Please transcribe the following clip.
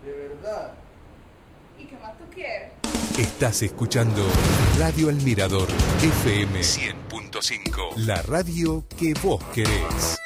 De verdad. ¿Y qué más tú quieres? Estás escuchando Radio El Mirador, FM 100.5. La radio que vos querés.